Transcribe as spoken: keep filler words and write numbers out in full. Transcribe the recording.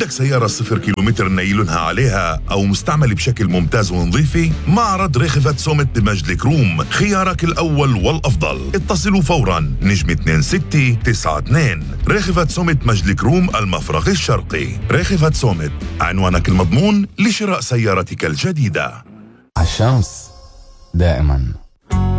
بدك سيارة صفر كيلومتر نايلونها عليها أو مستعمل بشكل ممتاز ونظيفة؟ معرض ريخفت سومت بمجد الكروم خيارك الأول والأفضل. اتصلوا فورا نجم اثنين ستة تسعة اثنين. ريخفت سومت مجد الكروم المفرق الشرقي. ريخفت سومت، عنوانك المضمون لشراء سيارتك الجديدة. الشمس دائما